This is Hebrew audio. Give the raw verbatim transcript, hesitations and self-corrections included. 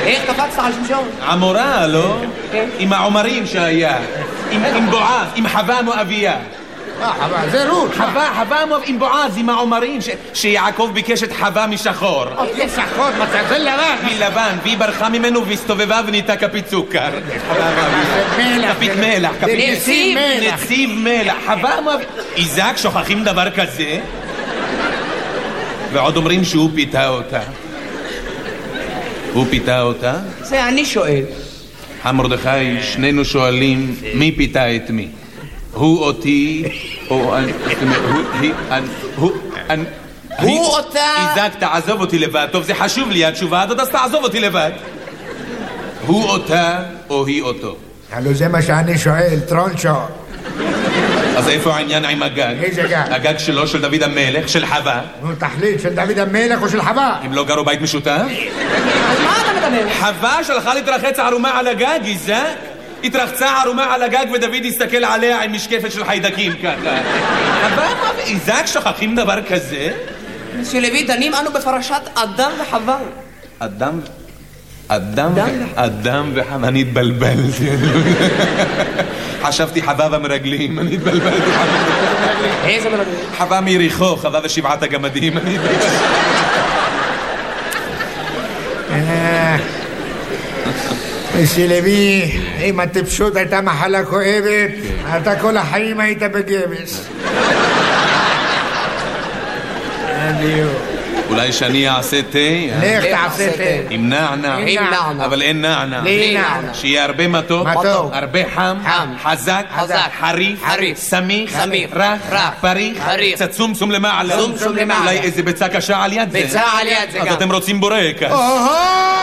איך קפצת על שמשון? עמורה, לא? כן. עם העומרים שהיה. עם בועז, עם חווה מואביה. אה, חווה, זה רות. חווה, חווה מואב, עם בועז, עם העומרים, שיעקב ביקש את חווה משחור. זה שחור, מצא, זה לבן. מלבן, והיא ברחה ממנו והסתובבה ונהייתה כפית סוכר. כפית מלח. נציב מלח. נציב מלח. חווה מואב... איזק, שוכחים דבר כזה? ועוד אומרים שהוא פיתה אותה. הוא פיתה אותה? זה אני שואל. המרדכי, שנינו שואלים מי פיתה את מי. הוא אותי, או אני, הוא, אני, הוא אותה... איזק, תעזוב אותי לבד. טוב, זה חשוב לי, התשובה הזאת, אז תעזוב אותי לבד. הוא אותה, או היא אותו? הלו, זה מה שאני שואל, טרונצ'ו. אז איפה העניין עם הגג? איזה גג? הגג שלו, של דוד המלך, של חווה. נו, תחליט, של דוד המלך או של חווה? הם לא גרו בית משותף? על מה אתה מדבר? חווה שלחה להתרחץ ערומה על הגג, איזק? התרחצה ערומה על הגג ודוד הסתכל עליה עם משקפת של חיידקים ככה. חווה, איזק, שוכחים דבר כזה? שלוי, דנים אנו בפרשת אדם וחווה. אדם... אדם... אדם וחווה... אני התבלבלתי. חשבתי חווה ומרגלים, אני התבלבלתי. איזה מרגלים? חווה מיריחו, חווה ושבעת הגמדים. שלוי, אם הטיפשות הייתה מחלה כואבת, אתה כל החיים היית בגבס. אולי שאני אעשה תה? לך תעשה תה. עם נענע. עם נענע. אבל אין נענע. בלי נענע. שיהיה הרבה מתוק. מתוק. הרבה חם. חם. חזק. חזק. חריף. חריף. סמיך. סמיך. רך. רך. פריך. פריך. קצת צום למעלה. צום למעלה. אולי איזה ביצה קשה על יד זה. ביצה על יד זה גם. אז אתם רוצים בורקס.